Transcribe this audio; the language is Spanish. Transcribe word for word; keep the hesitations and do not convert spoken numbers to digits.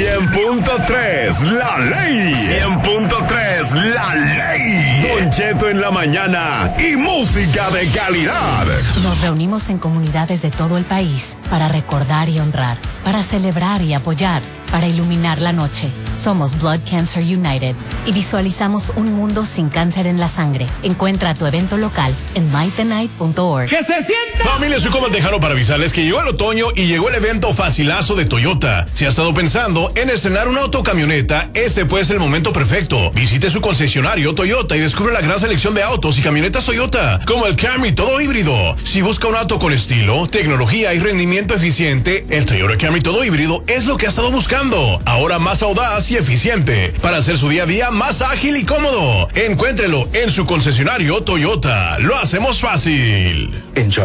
cien punto tres, la ley. cien punto tres, la ley. Don Cheto en la mañana y música de calidad. Nos reunimos en comunidades de todo el país para recordar y honrar, para celebrar y apoyar, para iluminar la noche. Somos Blood Cancer United y visualizamos un mundo sin cáncer en la sangre. Encuentra tu evento local en might the night punto org. ¡Que se sienta! Familia, soy como el Tejano para avisarles que llegó el otoño y llegó el evento facilazo de Toyota. Si ha estado pensando en estrenar una autocamioneta, este puede ser el momento perfecto. Visite su concesionario Toyota y descubre la gran selección de autos y camionetas Toyota, como el Camry todo híbrido. Si busca un auto con estilo, tecnología y rendimiento eficiente, el Toyota Camry todo híbrido es lo que ha estado buscando. Ahora más audaz y eficiente, para hacer su día a día más ágil y cómodo. Encuéntrelo en su concesionario Toyota. Lo hacemos fácil.